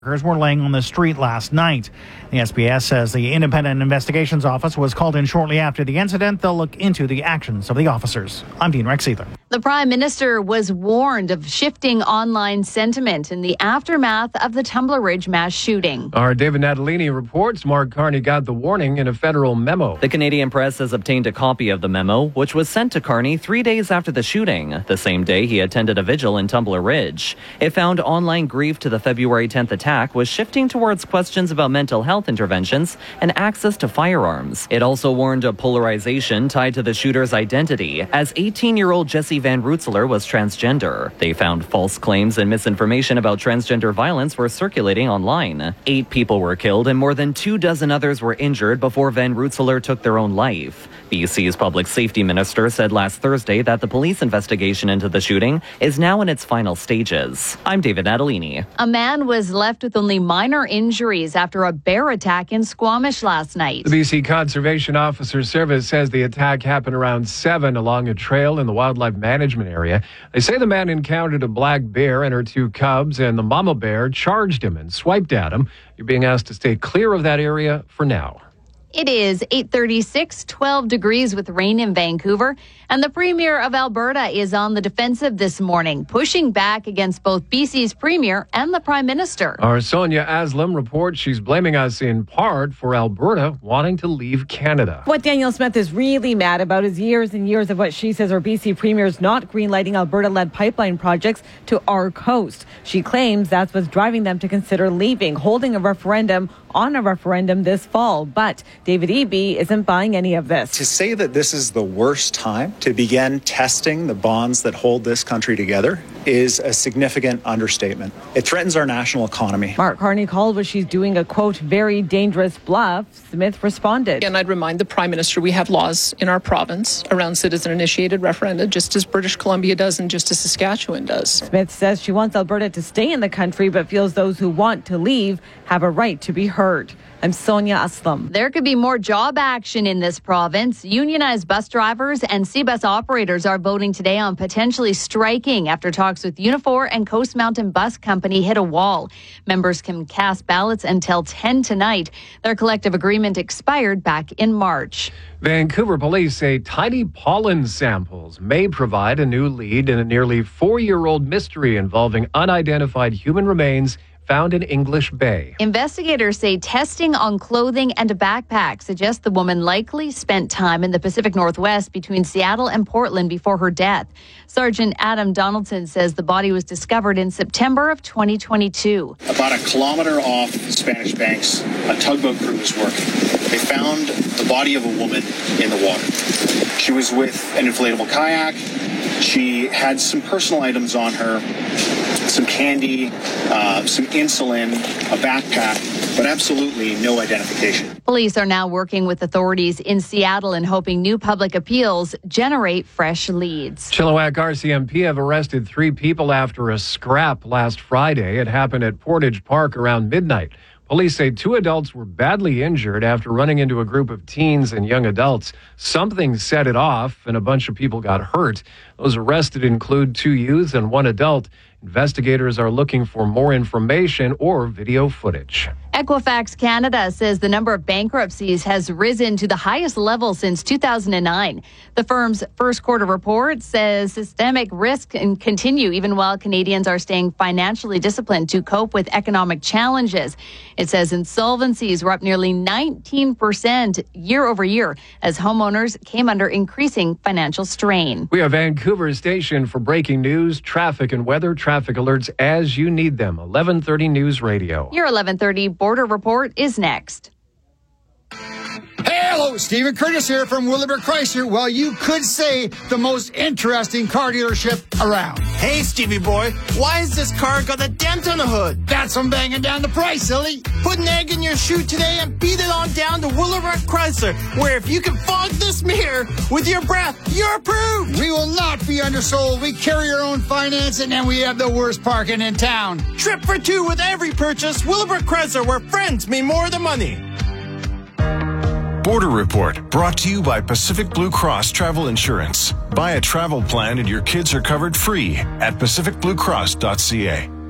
Workers were laying on the street last night. The SBS says the Independent Investigations Office was called in shortly after the incident. They'll look into the actions of the officers. I'm Dean Rexether. The Prime Minister was warned of shifting online sentiment in the aftermath of the Tumbler Ridge mass shooting. Our David Natalini reports Mark Carney got the warning in a federal memo. The Canadian Press has obtained a copy of the memo, which was sent to Carney 3 days after the shooting, the same day he attended a vigil in Tumbler Ridge. It found online grief to the February 10th attack was shifting towards questions about mental health interventions and access to firearms. It also warned of polarization tied to the shooter's identity, as 18-year-old Jesse Van Rootselaar was transgender. They found false claims and misinformation about transgender violence were circulating online. 8 people were killed and more than 24 others were injured before Van Rootselaar took their own life. BC's public safety minister said last Thursday that the police investigation into the shooting is now in its final stages. I'm David Natalini. A man was left with only minor injuries after a bear attack in Squamish last night. The BC Conservation Officer Service says the attack happened around 7 along a trail in the wildlife management area. They say the man encountered a black bear and her 2 cubs, and the mama bear charged him and swiped at him. You're being asked to stay clear of that area for now. It is 8:36, 12 degrees with rain in Vancouver, and the Premier of Alberta is on the defensive this morning, pushing back against both BC's Premier and the Prime Minister. Our Sonia Aslam reports she's blaming us in part for Alberta wanting to leave Canada. What Danielle Smith is really mad about is years and years of what she says our BC Premier is not greenlighting Alberta-led pipeline projects to our coast. She claims that's what's driving them to consider leaving, holding a referendum on a referendum this fall. But David Eby isn't buying any of this. To say that this is the worst time to begin testing the bonds that hold this country together is a significant understatement. It threatens our national economy. Mark Carney called what she's doing a, quote, very dangerous bluff. Smith responded. And I'd remind the Prime Minister we have laws in our province around citizen-initiated referenda, just as British Columbia does and just as Saskatchewan does. Smith says she wants Alberta to stay in the country, but feels those who want to leave have a right to be heard. I'm Sonia Aslam. There could be more job action in this province. Unionized bus drivers and C-bus operators are voting today on potentially striking after talks with Unifor and Coast Mountain Bus Company hit a wall. Members can cast ballots until 10 tonight. Their collective agreement expired back in March. Vancouver police say tiny pollen samples may provide a new lead in a nearly 4-year-old mystery involving unidentified human remains found in English Bay. Investigators say testing on clothing and a backpack suggests the woman likely spent time in the Pacific Northwest between Seattle and Portland before her death. Sergeant Adam Donaldson says the body was discovered in September of 2022. About a kilometer off Spanish Banks, a tugboat crew was working. They found the body of a woman in the water. She was with an inflatable kayak. She had some personal items on her, some candy, some insulin, a backpack, but absolutely no identification. Police are now working with authorities in Seattle and hoping new public appeals generate fresh leads. Chilliwack RCMP have arrested 3 people after a scrap last Friday. It happened at Portage Park around midnight. Police say 2 adults were badly injured after running into a group of teens and young adults. Something set it off and a bunch of people got hurt. Those arrested include 2 youths and 1 adult. Investigators are looking for more information or video footage. Equifax Canada says the number of bankruptcies has risen to the highest level since 2009. The firm's first quarter report says systemic risk can continue even while Canadians are staying financially disciplined to cope with economic challenges. It says insolvencies were up nearly 19% year over year as homeowners came under increasing financial strain. We are Vancouver's station for breaking news, traffic, and weather. Traffic alerts as you need them. 11:30 News Radio. Your 11:30 Border Report is next. Hello, Stephen Curtis here from Willowbrook Chrysler. Well, you could say the most interesting car dealership around. Hey, Stevie boy, why has this car got a dent on the hood? That's from banging down the price, silly. Put an egg in your shoe today and beat it on down to Willowbrook Chrysler, where if you can fog this mirror with your breath, you're approved. We will not be undersold. We carry our own financing and we have the worst parking in town. Trip for 2 with every purchase. Willowbrook Chrysler, where friends mean more than money. Border Report, brought to you by Pacific Blue Cross Travel Insurance. Buy a travel plan and your kids are covered free at pacificbluecross.ca.